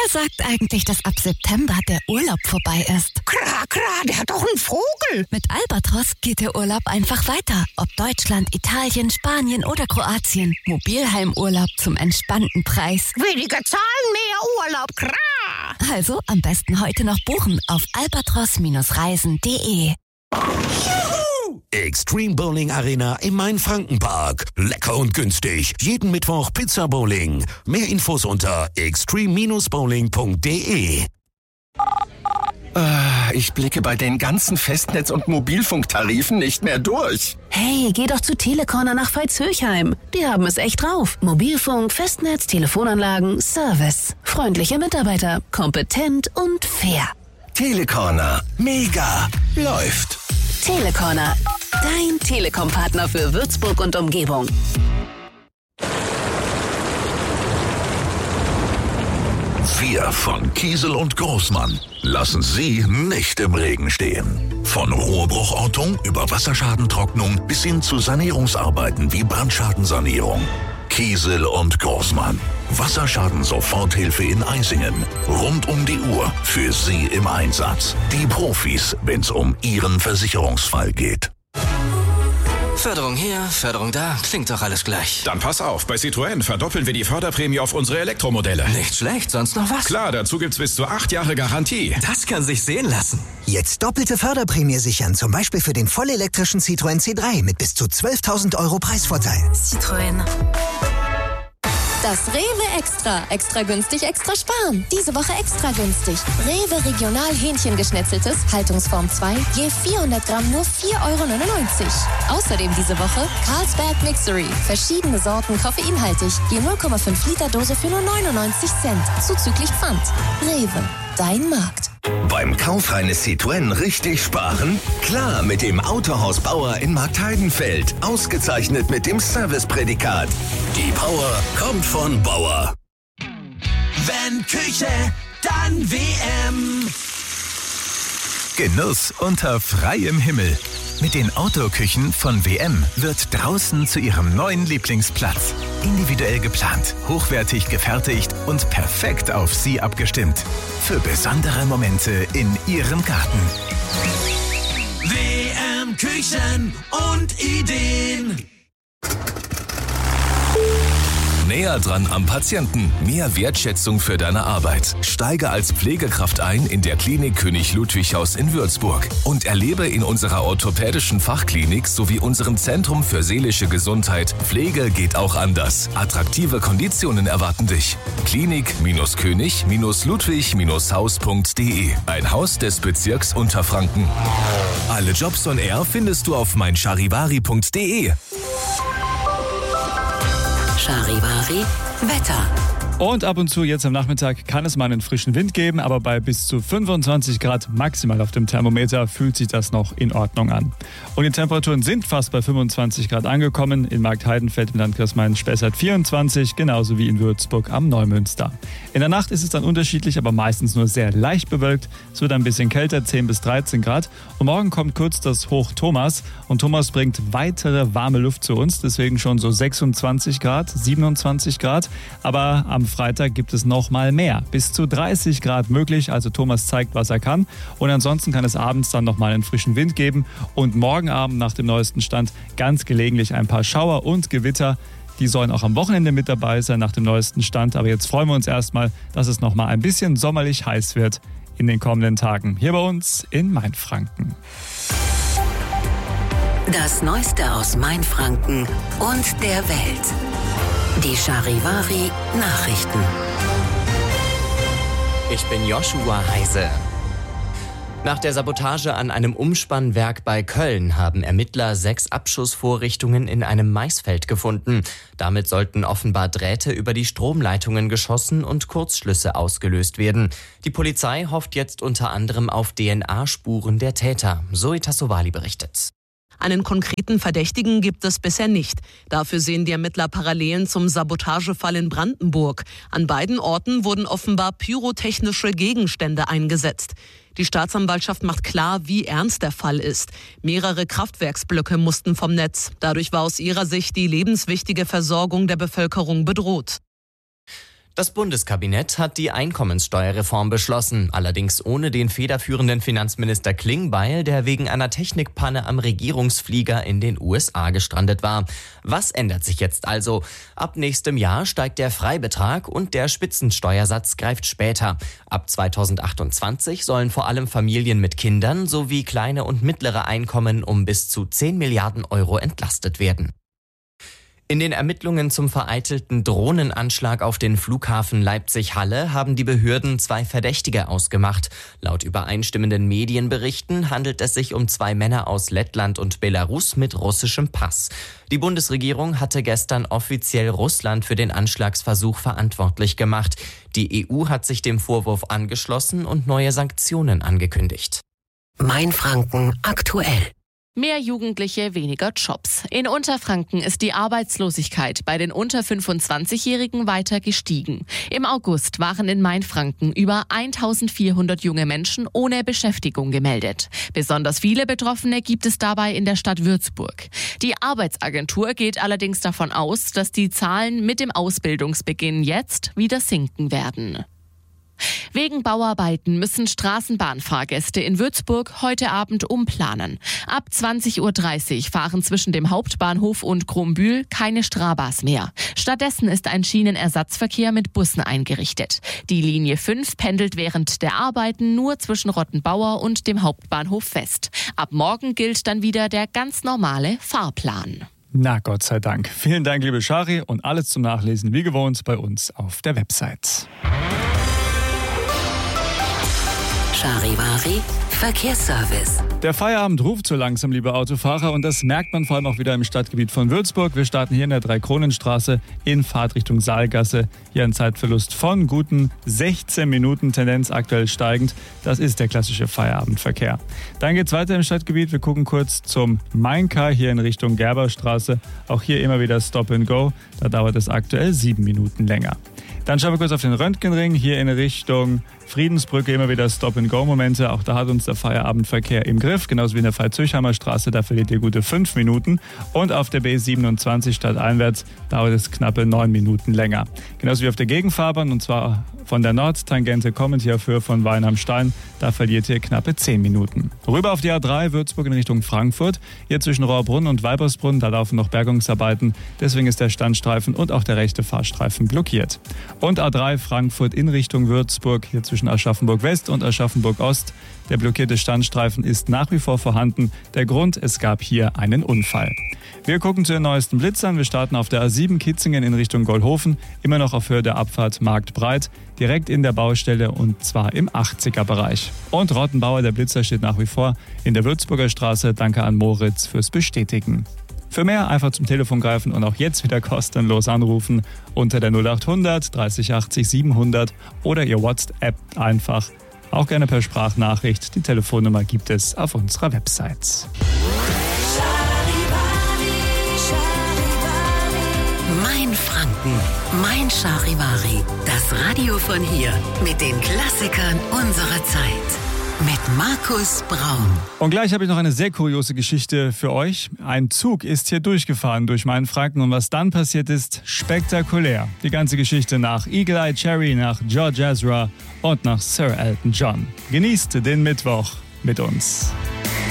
Wer sagt eigentlich, dass ab September der Urlaub vorbei ist? Klar, der hat doch einen Vogel. Mit Albatros geht der Urlaub einfach weiter. Ob Deutschland, Italien, Spanien oder Kroatien. Mobilheimurlaub zum entspannten Preis. Weniger Zahlen, mehr Urlaub, klar. Also am besten heute noch buchen auf albatros-reisen.de. Extreme Bowling Arena im Main-Franken-Park. Lecker und günstig. Jeden Mittwoch Pizza Bowling. Mehr Infos unter extreme-bowling.de. Ich blicke bei den ganzen Festnetz- und Mobilfunktarifen nicht mehr durch. Hey, geh doch zu Telecorner nach Veitshöchheim. Die haben es echt drauf. Mobilfunk, Festnetz, Telefonanlagen, Service. Freundliche Mitarbeiter, kompetent und fair. Telecorner. Mega. Läuft. Telecorner. Dein Telekom-Partner für Würzburg und Umgebung. Wir von Kiesel und Großmann lassen Sie nicht im Regen stehen. Von Rohrbruchortung über Wasserschadentrocknung bis hin zu Sanierungsarbeiten wie Brandschadensanierung. Kiesel und Großmann. Wasserschaden-Soforthilfe in Eisingen. Rund um die Uhr für Sie im Einsatz. Die Profis, wenn es um Ihren Versicherungsfall geht. Förderung hier, Förderung da, klingt doch alles gleich. Dann pass auf, bei Citroën verdoppeln wir die Förderprämie auf unsere Elektromodelle. Nicht schlecht, sonst noch was? Klar, dazu gibt's bis zu 8 Jahre Garantie. Das kann sich sehen lassen. Jetzt doppelte Förderprämie sichern, zum Beispiel für den vollelektrischen Citroën C3 mit bis zu 12.000 € Preisvorteil. Citroën. Das Rewe Extra. Extra günstig, extra sparen. Diese Woche extra günstig. Rewe Regional Hähnchengeschnetzeltes, Haltungsform 2, je 400 Gramm nur 4,99 €. Außerdem diese Woche Carlsberg Mixery. Verschiedene Sorten koffeinhaltig, je 0,5 Liter Dose für nur 99 Cent. Zuzüglich Pfand. Rewe, dein Markt. Beim Kauf eines Citroën richtig sparen? Klar, mit dem Autohaus Bauer in Marktheidenfeld. Ausgezeichnet mit dem Serviceprädikat. Die Power kommt von Bauer. Wenn Küche, dann WM. Genuss unter freiem Himmel. Mit den Outdoor-Küchen von WM wird draußen zu Ihrem neuen Lieblingsplatz. Individuell geplant, hochwertig gefertigt und perfekt auf Sie abgestimmt. Für besondere Momente in Ihrem Garten. WM Küchen und Ideen. Näher dran am Patienten. Mehr Wertschätzung für deine Arbeit. Steige als Pflegekraft ein in der Klinik König Ludwig Haus in Würzburg und erlebe in unserer orthopädischen Fachklinik sowie unserem Zentrum für seelische Gesundheit Pflege geht auch anders. Attraktive Konditionen erwarten dich. Klinik-König-Ludwig-Haus.de. Ein Haus des Bezirks Unterfranken. Alle Jobs on Air findest du auf meincharivari.de. Charivari Wetter. Und ab und zu jetzt am Nachmittag kann es mal einen frischen Wind geben, aber bei bis zu 25 Grad maximal auf dem Thermometer fühlt sich das noch in Ordnung an. Und die Temperaturen sind fast bei 25 Grad angekommen. In Marktheidenfeld im Landkreis Main-Spessart 24, genauso wie in Würzburg am Neumünster. In der Nacht ist es dann unterschiedlich, aber meistens nur sehr leicht bewölkt. Es wird ein bisschen kälter, 10 bis 13 Grad. Und morgen kommt kurz das Hoch Thomas. Und Thomas bringt weitere warme Luft zu uns, deswegen schon so 26 Grad, 27 Grad. Aber am Freitag gibt es noch mal mehr. Bis zu 30 Grad möglich, also Thomas zeigt, was er kann. Und ansonsten kann es abends dann noch mal einen frischen Wind geben. Und morgen Abend nach dem neuesten Stand ganz gelegentlich ein paar Schauer und Gewitter. Die sollen auch am Wochenende mit dabei sein nach dem neuesten Stand. Aber jetzt freuen wir uns erstmal, dass es noch mal ein bisschen sommerlich heiß wird in den kommenden Tagen. Hier bei uns in Mainfranken. Das Neueste aus Mainfranken und der Welt. Die Charivari Nachrichten. Ich bin Joshua Heise. Nach der Sabotage an einem Umspannwerk bei Köln haben Ermittler 6 Abschussvorrichtungen in einem Maisfeld gefunden. Damit sollten offenbar Drähte über die Stromleitungen geschossen und Kurzschlüsse ausgelöst werden. Die Polizei hofft jetzt unter anderem auf DNA-Spuren der Täter. Zoe Tassovali berichtet. Einen konkreten Verdächtigen gibt es bisher nicht. Dafür sehen die Ermittler Parallelen zum Sabotagefall in Brandenburg. An beiden Orten wurden offenbar pyrotechnische Gegenstände eingesetzt. Die Staatsanwaltschaft macht klar, wie ernst der Fall ist. Mehrere Kraftwerksblöcke mussten vom Netz. Dadurch war aus ihrer Sicht die lebenswichtige Versorgung der Bevölkerung bedroht. Das Bundeskabinett hat die Einkommenssteuerreform beschlossen, allerdings ohne den federführenden Finanzminister Klingbeil, der wegen einer Technikpanne am Regierungsflieger in den USA gestrandet war. Was ändert sich jetzt also? Ab nächstem Jahr steigt der Freibetrag und der Spitzensteuersatz greift später. Ab 2028 sollen vor allem Familien mit Kindern sowie kleine und mittlere Einkommen um bis zu 10 Milliarden Euro entlastet werden. In den Ermittlungen zum vereitelten Drohnenanschlag auf den Flughafen Leipzig-Halle haben die Behörden 2 Verdächtige ausgemacht. Laut übereinstimmenden Medienberichten handelt es sich um 2 Männer aus Lettland und Belarus mit russischem Pass. Die Bundesregierung hatte gestern offiziell Russland für den Anschlagsversuch verantwortlich gemacht. Die EU hat sich dem Vorwurf angeschlossen und neue Sanktionen angekündigt. Mainfranken aktuell. Mehr Jugendliche, weniger Jobs. In Unterfranken ist die Arbeitslosigkeit bei den unter 25-Jährigen weiter gestiegen. Im August waren in Mainfranken über 1400 junge Menschen ohne Beschäftigung gemeldet. Besonders viele Betroffene gibt es dabei in der Stadt Würzburg. Die Arbeitsagentur geht allerdings davon aus, dass die Zahlen mit dem Ausbildungsbeginn jetzt wieder sinken werden. Wegen Bauarbeiten müssen Straßenbahnfahrgäste in Würzburg heute Abend umplanen. Ab 20:30 Uhr fahren zwischen dem Hauptbahnhof und Krumbühl keine Strabas mehr. Stattdessen ist ein Schienenersatzverkehr mit Bussen eingerichtet. Die Linie 5 pendelt während der Arbeiten nur zwischen Rottenbauer und dem Hauptbahnhof West. Ab morgen gilt dann wieder der ganz normale Fahrplan. Na, Gott sei Dank. Vielen Dank, liebe Shari, und alles zum Nachlesen wie gewohnt bei uns auf der Website. Charivari Verkehrsservice. Der Feierabend ruft so langsam, liebe Autofahrer, und das merkt man vor allem auch wieder im Stadtgebiet von Würzburg. Wir starten hier in der Dreikronenstraße in Fahrtrichtung Saalgasse. Hier ein Zeitverlust von guten 16 Minuten, Tendenz aktuell steigend. Das ist der klassische Feierabendverkehr. Dann geht's weiter im Stadtgebiet. Wir gucken kurz zum Maincar hier in Richtung Gerberstraße. Auch hier immer wieder Stop and Go. Da dauert es aktuell 7 Minuten länger. Dann schauen wir kurz auf den Röntgenring, hier in Richtung Friedensbrücke immer wieder Stop-and-Go-Momente. Auch da hat uns der Feierabendverkehr im Griff, genauso wie in der Veit-Zöchheimer Straße, da verliert ihr gute 5 Minuten. Und auf der B27 stadteinwärts dauert es knappe 9 Minuten länger. Genauso wie auf der Gegenfahrbahn, und zwar von der Nordtangente kommend hier auf Höhe von Wein am Stein, da verliert ihr knappe 10 Minuten. Rüber auf die A3 Würzburg in Richtung Frankfurt. Hier zwischen Rohrbrunn und Weibersbrunn, da laufen noch Bergungsarbeiten. Deswegen ist der Standstreifen und auch der rechte Fahrstreifen blockiert. Und A3 Frankfurt in Richtung Würzburg, hier zwischen Aschaffenburg West und Aschaffenburg Ost. Der blockierte Standstreifen ist nach wie vor vorhanden. Der Grund, es gab hier einen Unfall. Wir gucken zu den neuesten Blitzern. Wir starten auf der A7 Kitzingen in Richtung Goldhofen, immer noch auf Höhe der Abfahrt Marktbreit, direkt in der Baustelle und zwar im 80er-Bereich. Und Rottenbauer, der Blitzer, steht nach wie vor in der Würzburger Straße. Danke an Moritz fürs Bestätigen. Für mehr einfach zum Telefon greifen und auch jetzt wieder kostenlos anrufen unter der 0800 30 80 700 oder ihr WhatsApp einfach. Auch gerne per Sprachnachricht. Die Telefonnummer gibt es auf unserer Website. Mainfranken, Mein Charivari. Das Radio von hier mit den Klassikern unserer Zeit. Mit Markus Braun. Und gleich habe ich noch eine sehr kuriose Geschichte für euch. Ein Zug ist hier durchgefahren durch Mainfranken und was dann passiert ist, spektakulär. Die ganze Geschichte nach Eagle Eye Cherry, nach George Ezra und nach Sir Elton John. Genießt den Mittwoch mit uns.